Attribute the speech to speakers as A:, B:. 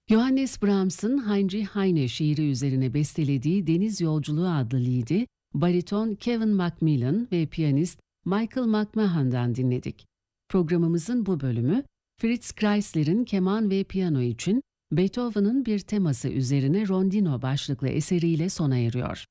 A: Johannes Brahms'ın Heinrich Heine şiiri üzerine bestelediği Deniz Yolculuğu adlı liedi, bariton Kevin Macmillan ve piyanist Michael McMahon'dan dinledik. Programımızın bu bölümü, Fritz Kreisler'in keman ve piyano için Beethoven'ın bir teması üzerine Rondino başlıklı eseriyle sona eriyor.